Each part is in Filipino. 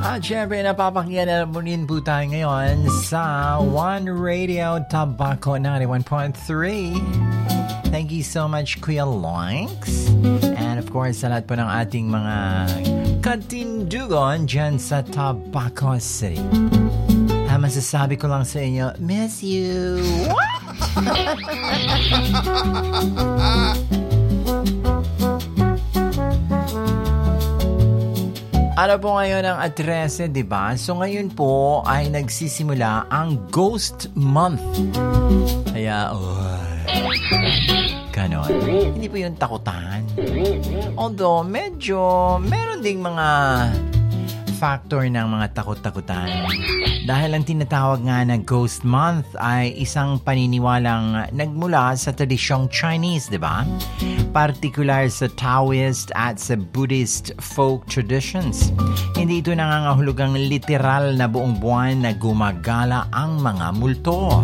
At syempre, napapakinggan mo rin po tayo ngayon sa One Radio Tabaco 91.3. Thank you so much, Kuya Loinks. And of course, sa lahat po ng ating mga katindugon dyan sa Tabaco City. Masasabi ko lang sa inyo, miss you. Ano po ngayon ang 13, diba? So ngayon po ay nagsisimula ang Ghost Month. Kaya, ganon. Hindi po yung takutan. Although, medyo meron ding mga factor ng mga takot-takutan. Dahil ang tinatawag nga na Ghost Month ay isang paniniwalang nagmula sa tradisyong Chinese, di ba? Partikular sa Taoist at sa Buddhist folk traditions. Hindi ito nangangahulugang literal na buong buwan na gumagala ang mga multo.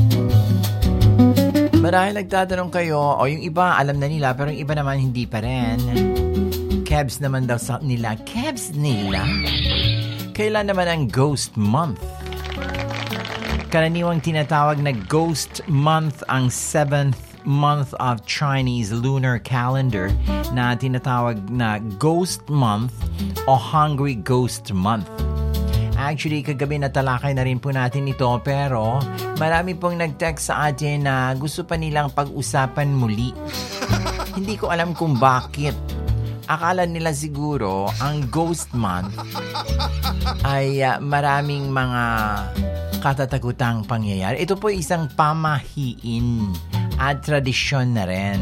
Marahil nagtatanong kayo, o yung iba alam na nila pero yung iba naman hindi pa rin. Kebs naman daw sa nila. Kebs nila? Kailan naman ang Ghost Month? Karaniwang tinatawag na Ghost Month ang 7th month of Chinese lunar calendar na tinatawag na Ghost Month o Hungry Ghost Month. Actually, kagabi natalakay na rin po natin ito pero marami pong nag-text sa atin na gusto pa nilang pag-usapan muli. Hindi ko alam kung bakit. Akala nila siguro ang Ghost Month ay maraming mga katatakutang pangyayari. Ito po isang pamahiin at tradisyon na rin.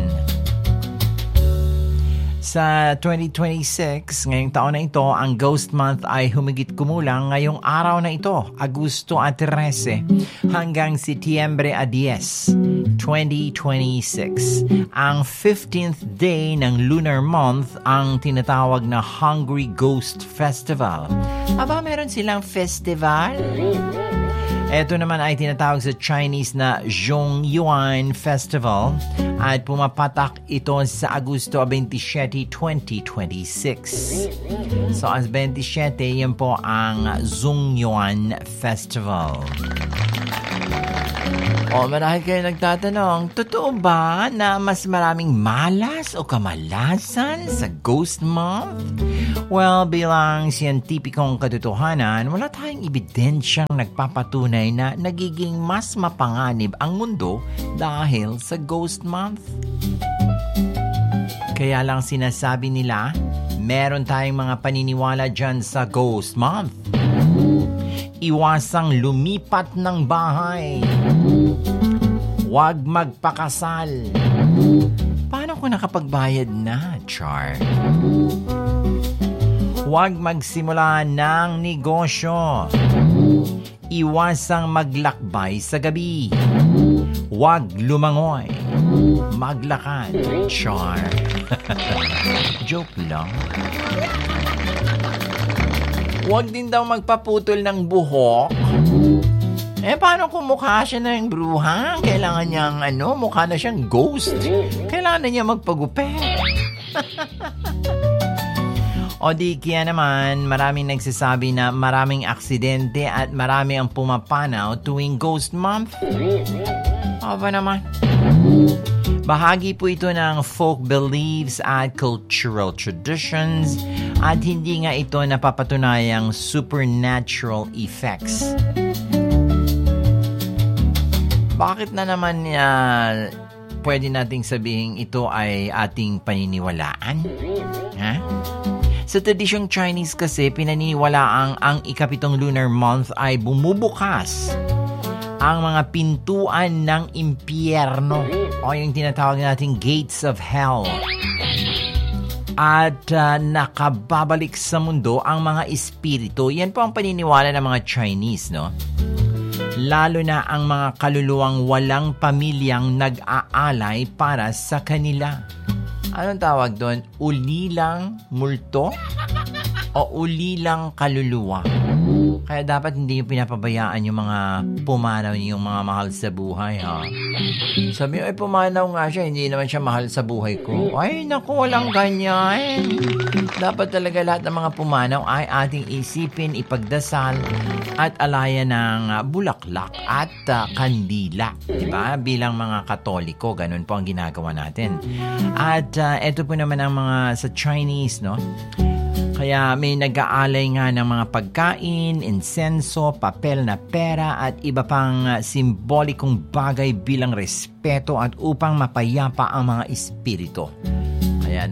Sa 2026, ngayong taon na ito, ang Ghost Month ay humigit kumulang ngayong araw na ito, Agosto 13, hanggang Setyembre 10, 2026. Ang 15th day ng lunar month ang tinatawag na Hungry Ghost Festival. Aba, meron silang festival? Ito naman ay tinatawag sa Chinese na Zhongyuan Festival at pumapatak ito sa Agosto 27, 2026. So, as 27, yan po ang Zhongyuan Festival. O, marahil kayo nagtatanong, totoo ba na mas maraming malas o kamalasan sa Ghost Month? Well, bilang siyentipikong katotohanan, wala tayong ebidensyang nagpapatunay na nagiging mas mapanganib ang mundo dahil sa Ghost Month. Kaya lang sinasabi nila, meron tayong mga paniniwala dyan sa Ghost Month. Iwasang lumipat ng bahay. Huwag magpakasal. Paano kung nakapagbayad na, Char? Huwag magsimula ng negosyo. Iwasang maglakbay sa gabi. Huwag lumangoy. Maglakad, Char. Joke lang. Huwag din daw magpaputol ng buhok. Paano kung mukha siya ng bruha? Kailangan niyang, mukha na siyang ghost. Kailangan na niya magpagupit. O di kaya naman, maraming nagsasabi na maraming aksidente at marami ang pumapanaw tuwing Ghost Month. Aba naman. Bahagi po ito ng folk beliefs at cultural traditions at hindi nga ito napapatunayang supernatural effects. Bakit na naman pwede nating sabihin ito ay ating paniniwalaan? Ha? Sa tradisyong Chinese kasi, pinaniniwalaang ang ikapitong lunar month ay bumubukas ang mga pintuan ng impyerno o yung tinatawag nating gates of hell. At nakababalik sa mundo ang mga espiritu. Yan po ang paniniwala ng mga Chinese, no? Lalo na ang mga kaluluwang walang pamilyang nag-aalay para sa kanila. Anong tawag doon? Ulilang multo? O ulilang kaluluwa? Kaya dapat hindi yung pinapabayaan yung mga pumanaw yung mga mahal sa buhay, ha? Sabi, ay pumanaw nga siya, hindi naman siya mahal sa buhay ko. Ay, naku, walang ganyan. Dapat talaga lahat ng mga pumanaw ay ating isipin, ipagdasal, at alayan ng bulaklak at kandila. Diba? Bilang mga Katoliko, ganun po ang ginagawa natin. At eto po naman ang mga sa Chinese, no? Kaya may nag-aalay nga ng mga pagkain, insenso, papel na pera at iba pang simbolikong bagay bilang respeto at upang mapayapa ang mga espiritu. Kaya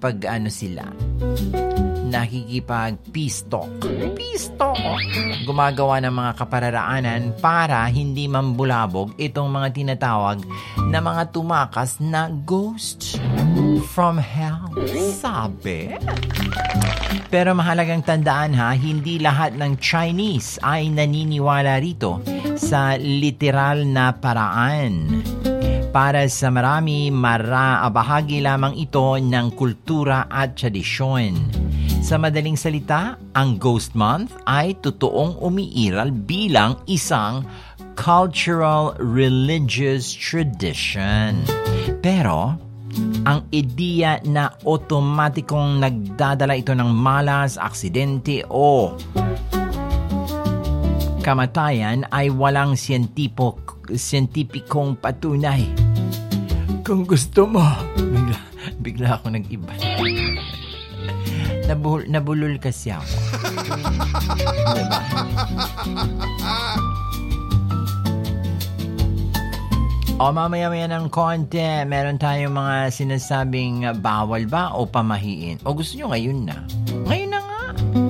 nakikipag-peace talk. Peace talk! Gumagawa ng mga kapararaanan para hindi mambulabog itong mga tinatawag na mga tumakas na ghost from hell. Sabi? Pero mahalagang tandaan, ha, hindi lahat ng Chinese ay naniniwala rito sa literal na paraan. Para sa marami, bahagi lamang ito ng kultura at tradisyon. Sa madaling salita, ang Ghost Month ay totoong umiiral bilang isang cultural religious tradition. Pero ang ideya na otomatikong nagdadala ito ng malas, aksidente o kamatayan ay walang siyentipikong patunay. Kung gusto mo, bigla ako nag-iba. Nabulol kasi ako. Diba? O mamaya-maya ng konti, meron tayong mga sinasabing bawal ba o pamahiin. O gusto nyo ngayon na? Ngayon na nga.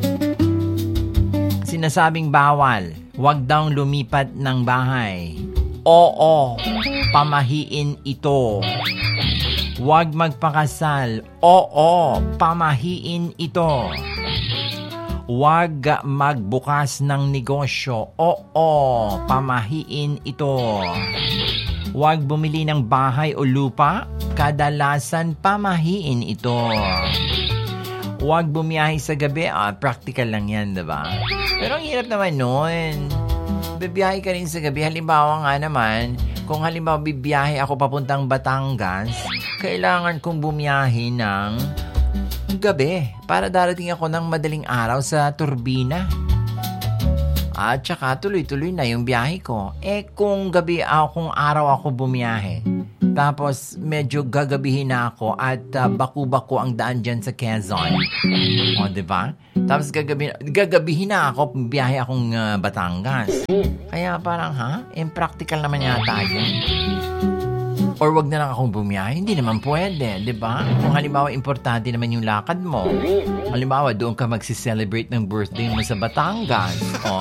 Sinasabing bawal, wag daw lumipat ng bahay. Oo, pamahiin ito. Wag magpakasal. Oo, pamahiin ito. Wag magbukas ng negosyo. Oo, pamahiin ito. Huwag bumili ng bahay o lupa, kadalasan pamahiin ito. Huwag bumiyahe sa gabi, practical lang yan, diba? Pero ang hirap naman nun. Bibiyahe ka rin sa gabi, halimbawa nga naman, kung halimbawa bibiyahe ako papuntang Batangas, kailangan kong bumiyahe ng gabi para darating ako ng madaling araw sa turbina. At saka tuloy-tuloy na yung biyahe ko. Kung kung araw ako bumiyahe, tapos medyo gagabihin na ako at baku-baku ang daan dyan sa Quezon. O, diba? Tapos gagabihin na ako, biyahe akong Batangas. Kaya parang, impractical naman yata yun. Or wag na lang akong bumiyahe. Hindi naman pwede, di ba? Kung halimbawa, importante naman yung lakad mo. Halimbawa, doon ka magsi-celebrate ng birthday mo sa Batangas. Oh.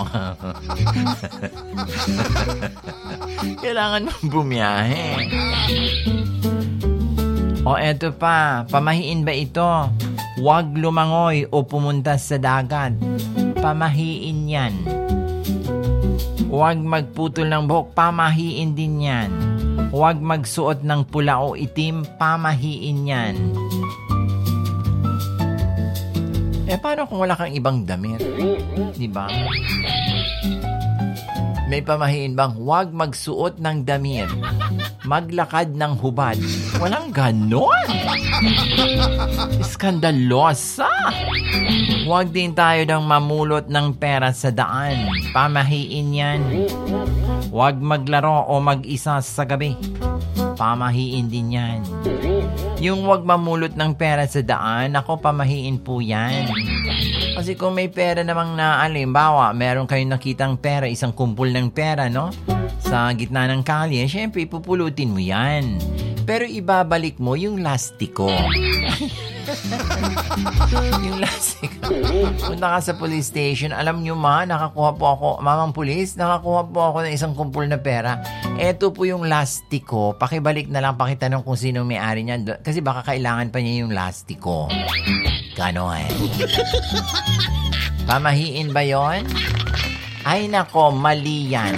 Kailangan mo bumiyahe. O eto pa, pamahiin ba ito? Huwag lumangoy o pumunta sa dagat. Pamahiin yan. Huwag magputol ng buhok. Pamahiin din yan. Huwag magsuot ng pula o itim, pamahiin yan. Paano kung wala kang ibang damit? Diba? May pamahiin bang huwag magsuot ng damit, maglakad ng hubad? Walang ganon! Iskandalosa! Huwag din tayo nang mamulot ng pera sa daan. Pamahiin yan. Huwag maglaro o mag-isa sa gabi. Pamahiin din yan. Yung huwag mamulot ng pera sa daan, ako pamahiin po yan. Kasi kung may pera namang halimbawa, meron kayong nakitang pera, isang kumpul ng pera, no? Sa gitna ng kalye, syempre, ipupulutin mo yan. Pero ibabalik mo yung lastiko. Yung lastiko. Punta ka sa police station, alam nyo nakakuha po ako, mamang pulis, nakakuha po ako ng isang kumpul na pera. Eto po yung lastiko. Pakibalik na lang, pakitanong kung sino may-ari niyan. Kasi baka kailangan pa niya yung lastiko. Ganon. Pamahiin ba yon? Ay nako, mali yan.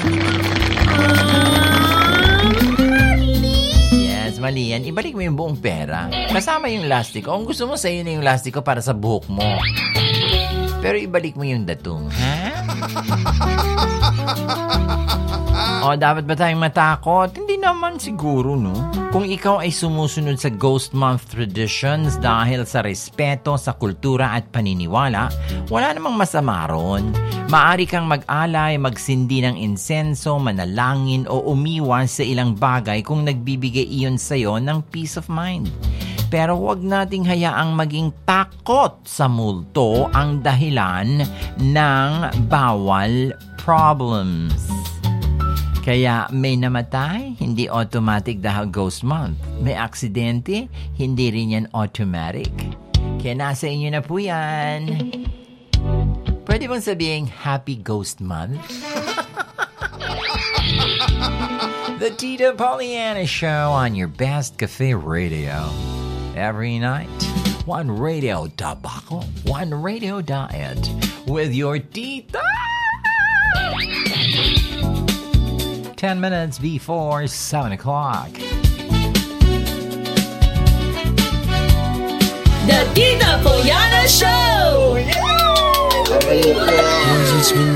Yes, mali yan. Ibalik mo yung buong pera. Kasama yung lastiko. Kung gusto mo, sa'yo na yung lastiko para sa buhok mo. Pero ibalik mo yung datong, ha? O, dapat ba tayong matakot? Hindi naman siguro, no? Kung ikaw ay sumusunod sa Ghost Month traditions dahil sa respeto sa kultura at paniniwala, wala namang masama ron. Maari kang mag-alay, magsindi ng insenso, manalangin o umiwas sa ilang bagay kung nagbibigay iyon sa'yo ng peace of mind. Pero huwag nating hayaang maging takot sa multo ang dahilan ng bawal problems. Kaya may namatay, hindi automatic dahil Ghost Month. May aksidente, hindi rin yan automatic. Kaya nasa inyo na po yan. Pwede bang sabihin Happy Ghost Month? The Tita Pollyanna Show on your best cafe radio. Every night, one radio tabaco, one radio diet with your tita. 10 minutes before 7 o'clock. The Tita Pollyanna Show! Yay!